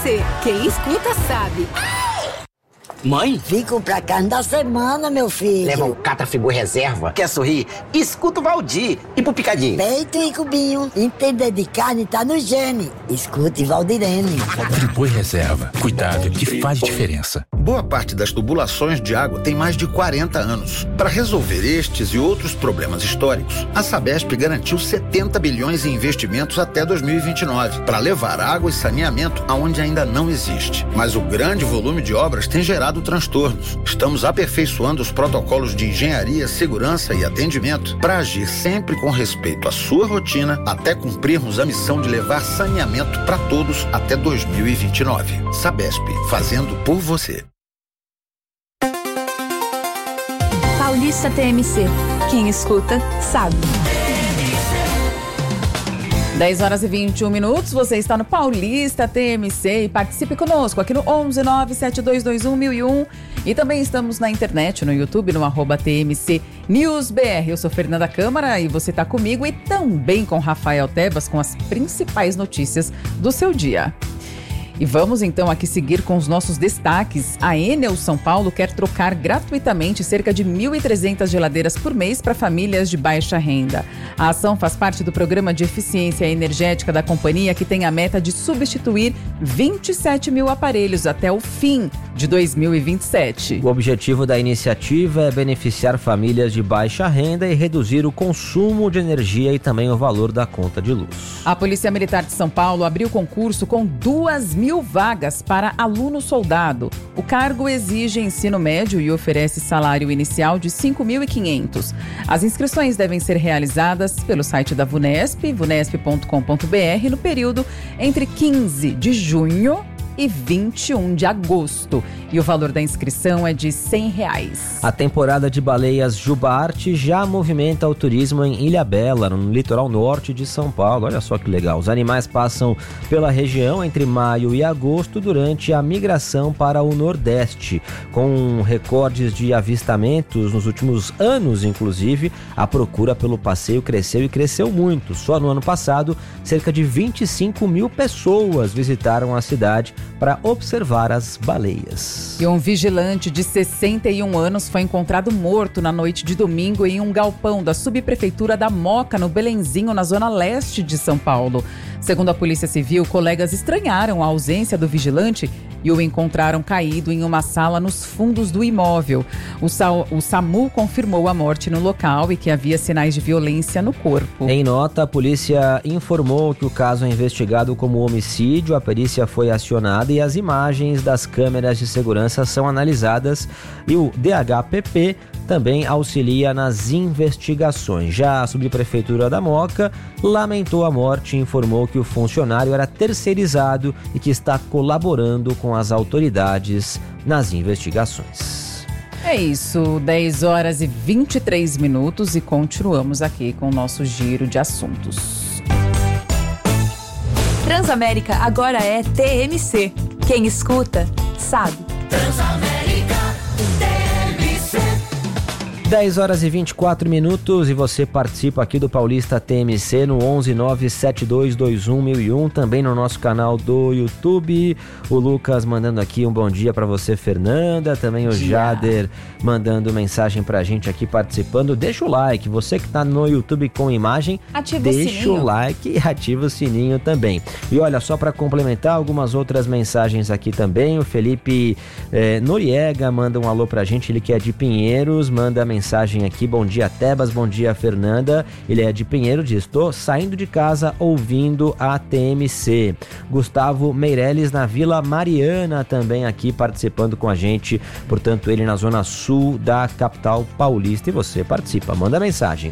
TMC. Quem escuta sabe. Mãe? Fico pra carne da semana, meu filho. Leva um Catra-Friboi reserva. Quer sorrir? Escuta o Valdir. E pro picadinho? Peito e cubinho. Entender de carne tá no gene. Escute Valdirene. Friboi reserva. Cuidado que faz diferença. Boa parte das tubulações de água tem mais de 40 anos. Para resolver estes e outros problemas históricos, a Sabesp garantiu 70 bilhões em investimentos até 2029 para levar água e saneamento aonde ainda não existe. Mas o grande volume de obras tem gerado transtornos. Estamos aperfeiçoando os protocolos de engenharia, segurança e atendimento para agir sempre com respeito à sua rotina até cumprirmos a missão de levar saneamento para todos até 2029. Sabesp, fazendo por você. Paulista TMC. Quem escuta, sabe. 10 horas e 21 minutos, você está no Paulista TMC e participe conosco aqui no 11972211001 e também estamos na internet, no YouTube, no @TMC News BR. Eu sou Fernanda Câmara e você está comigo e também com Rafael Tebas com as principais notícias do seu dia. E vamos então aqui seguir com os nossos destaques. A Enel São Paulo quer trocar gratuitamente cerca de 1.300 geladeiras por mês para famílias de baixa renda. A ação faz parte do programa de eficiência energética da companhia, que tem a meta de substituir 27 mil aparelhos até o fim de 2027. O objetivo da iniciativa é beneficiar famílias de baixa renda e reduzir o consumo de energia e também o valor da conta de luz. A Polícia Militar de São Paulo abriu concurso com 2.000 vagas para aluno soldado. O cargo exige ensino médio e oferece salário inicial de R$ 5.500. As inscrições devem ser realizadas pelo site da VUNESP, vunesp.com.br, no período entre 15 de junho e 21 de agosto. E o valor da inscrição é de R$ 100. A temporada de baleias jubarte já movimenta o turismo em Ilhabela, no litoral norte de São Paulo. Olha só que legal. Os animais passam pela região entre maio e agosto durante a migração para o Nordeste. Com recordes de avistamentos nos últimos anos, inclusive, a procura pelo passeio cresceu e cresceu muito. Só no ano passado, cerca de 25 mil pessoas visitaram a cidade para observar as baleias. E um vigilante de 61 anos foi encontrado morto na noite de domingo em um galpão da subprefeitura da Moca, no Belenzinho, na zona leste de São Paulo. Segundo a Polícia Civil, colegas estranharam a ausência do vigilante e o encontraram caído em uma sala nos fundos do imóvel. O SAMU confirmou a morte no local e que havia sinais de violência no corpo. Em nota, a polícia informou que o caso é investigado como homicídio, a perícia foi acionada e as imagens das câmeras de segurança são analisadas e o DHPP também auxilia nas investigações. Já a subprefeitura da Moca lamentou a morte e informou que o funcionário era terceirizado e que está colaborando com as autoridades nas investigações. É isso, 10 horas e 23 minutos e continuamos aqui com o nosso giro de assuntos. Transamérica agora é TMC. Quem escuta, sabe. Transamérica TMC. 10 horas e 24 minutos e você participa aqui do Paulista TMC no 11972211001, também no nosso canal do YouTube. O Lucas mandando aqui um bom dia para você, Fernanda, também o Jader mandando mensagem pra gente aqui participando. Deixa o like, você que tá no YouTube com imagem, deixa o like e ativa o sininho também. E olha, só para complementar algumas outras mensagens aqui também, o Felipe Noriega manda um alô pra gente, ele que é de Pinheiros, manda mensagem aqui: bom dia Tebas, bom dia Fernanda, ele é de Pinheiro, diz: estou saindo de casa ouvindo a TMC. Gustavo Meirelles na Vila Mariana também aqui participando com a gente, portanto ele na zona sul da capital paulista. E você participa, manda mensagem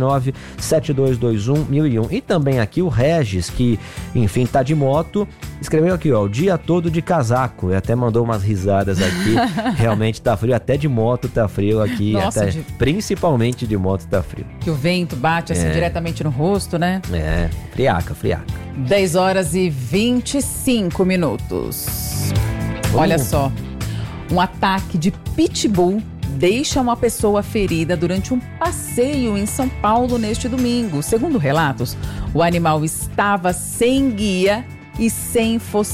11972211001. E também aqui o Regis, que enfim tá de moto, escreveu aqui, ó, o dia todo de casaco, e até mandou umas risadas aqui. Realmente tá frio, até de moto tá frio aqui. Nossa, até, principalmente de moto tá frio. Que o vento bate assim diretamente no rosto, né? É, friaca. 10 horas e 25 minutos. Olha só, um ataque de pitbull deixa uma pessoa ferida durante um passeio em São Paulo neste domingo. Segundo relatos, o animal estava sem guia e sem